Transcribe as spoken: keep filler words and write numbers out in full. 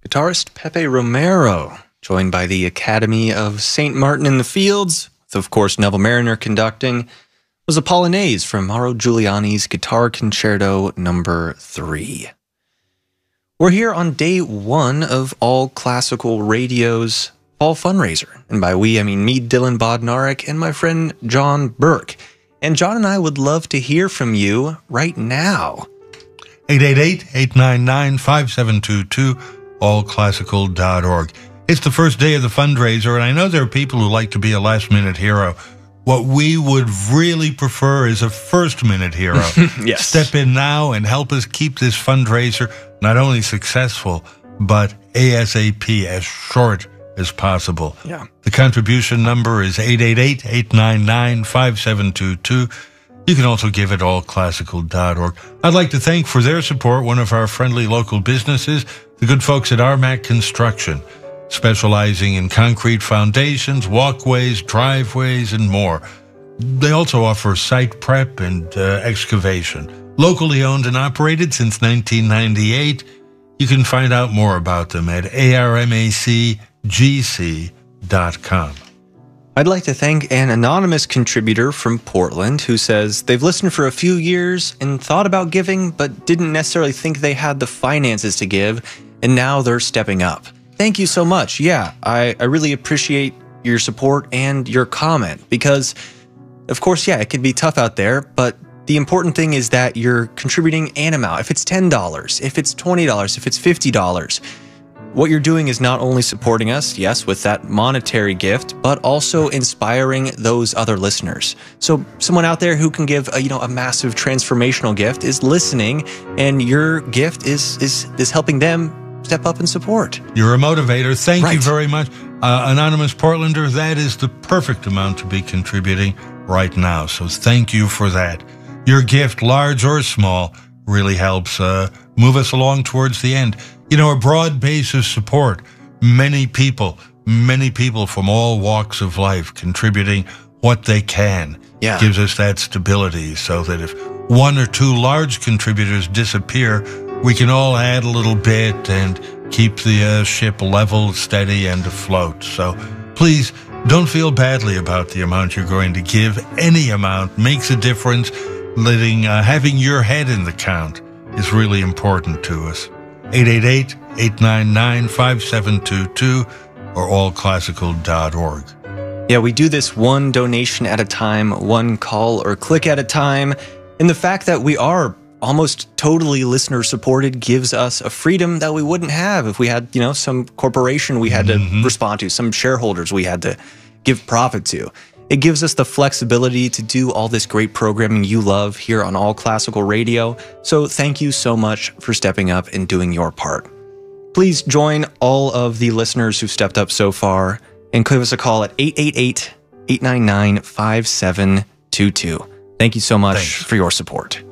guitarist Pepe Romero, joined by the Academy of Saint Martin in the Fields, with of course Neville Mariner conducting, was a Polonaise from Mauro Giuliani's Guitar Concerto number three. We're here on day one of All Classical Radio's fall fundraiser, and by we I mean me, Dylan Bodnarik, and my friend John Burke. And John and I would love to hear from you right now. eight eight eight, eight nine nine, five seven two two, all classical dot org. It's the first day of the fundraiser, and I know there are people who like to be a last-minute hero. What we would really prefer is a first-minute hero. Yes. Step in now and help us keep this fundraiser not only successful, but ASAP, as short as possible. Yeah. The contribution number is eight eight eight, eight nine nine, five seven two two. You can also give at all classical dot org. I'd like to thank for their support one of our friendly local businesses, the good folks at Armac Construction, specializing in concrete foundations, walkways, driveways, and more. They also offer site prep and uh, excavation. Locally owned and operated since nineteen ninety-eight. You can find out more about them at A R M A C G C dot com. I'd like to thank an anonymous contributor from Portland who says they've listened for a few years and thought about giving, but didn't necessarily think they had the finances to give, and now they're stepping up. Thank you so much. Yeah, I, I really appreciate your support and your comment because, of course, yeah, it can be tough out there, but the important thing is that you're contributing an amount. If it's ten dollars, if it's twenty dollars, if it's fifty dollars, what you're doing is not only supporting us, yes, with that monetary gift, but also inspiring those other listeners. So someone out there who can give a, you know, a massive transformational gift is listening, and your gift is is is helping them step up and support. You're a motivator. Thank Right. you very much. Uh, Anonymous Portlander, that is the perfect amount to be contributing right now. So thank you for that. Your gift, large or small, really helps uh, move us along towards the end. You know, a broad base of support, many people, many people from all walks of life contributing what they can, Yeah. gives us that stability so that if one or two large contributors disappear, we can all add a little bit and keep the uh, ship level, steady, and afloat. So please don't feel badly about the amount you're going to give. Any amount makes a difference. Letting, uh, having your head in the count is really important to us. eight eight eight, eight nine nine, five seven two two or all classical dot org. Yeah, we do this one donation at a time, one call or click at a time. And the fact that we are almost totally listener supported gives us a freedom that we wouldn't have if we had, you know, some corporation we had Mm-hmm. to respond to, some shareholders we had to give profit to. It gives us the flexibility to do all this great programming you love here on All Classical Radio. So thank you so much for stepping up and doing your part. Please join all of the listeners who've stepped up so far and give us a call at eight eight eight, eight nine nine, five seven two two. Thank you so much Thanks. for your support.